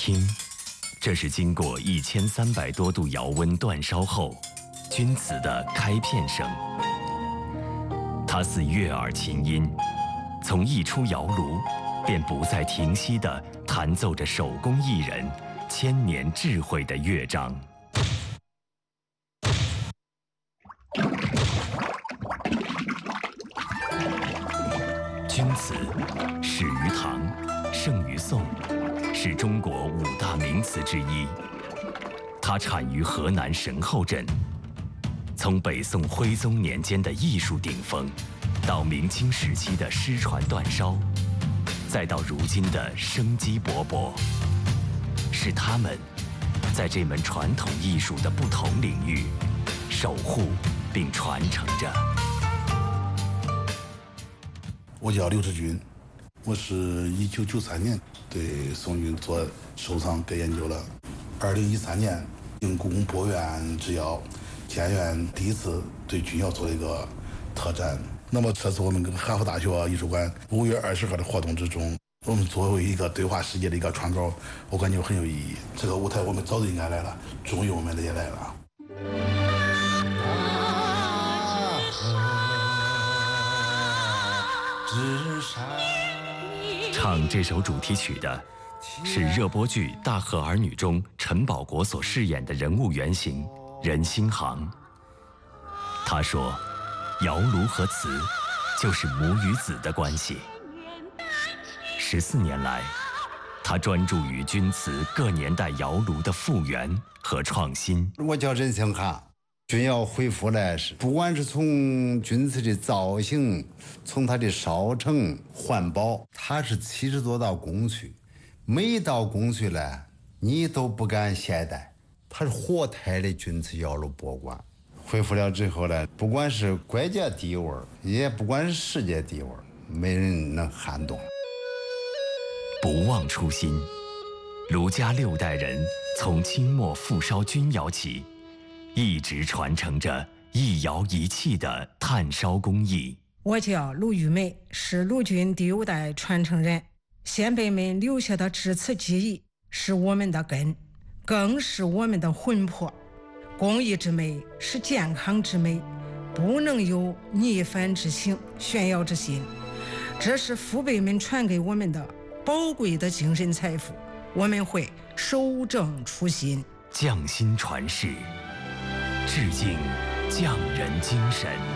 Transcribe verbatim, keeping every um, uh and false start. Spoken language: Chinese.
听，这是经过一千三百多度窑温煅烧后，钧瓷的开片声。它似悦耳琴音，从一出窑炉，便不再停息地弹奏着手工艺人千年智慧的乐章。钧瓷始于唐，盛于宋，是中国五大名瓷之一。它产于河南神后镇。从北宋徽宗年间的艺术顶峰，到明清时期的失传煅烧，再到如今的生机勃勃，是他们在这门传统艺术的不同领域守护并传承着。 我叫刘志军，我是一九九三年对宋钧做收藏跟研究了。二零一三年，应故宫博物院之邀，建院第一次对钧窑做了一个特展。那么这次我们跟哈佛大学艺术馆五月二十号的活动之中，我们作为一个对话世界的一个窗口，我感觉很有意义。这个舞台我们早就应该来了，终于我们也来了。 唱这首主题曲的是热播剧《大河儿女》中陈宝国所饰演的人物原型任兴航。他说，窑炉和瓷就是母与子的关系。十四年来，他专注于钧瓷各年代窑炉的复原和创新。 我叫任兴航。钧窑恢复来是，不管是从钧瓷的造型，从它的烧成、环保，它是七十多道工序，每一道工序呢，你都不敢懈怠。它是活态的钧瓷窑炉博物馆。恢复了之后呢，不管是国家第一位，也不管是世界第一位，没人能撼动。 不忘初心，卢家六代人从清末复烧钧窑起，一直传承着一窑一器的炭烧工艺。 我叫卢玉梅，是卢钧第六代传承人。先辈们留下的制瓷技艺是我们的根，更是我们的魂魄。工艺之美是健康之美，不能有逆反之行、炫耀之心。这是父辈们传给我们的宝贵的精神财富，我们会守正初心， 匠心传世，致敬匠人精神。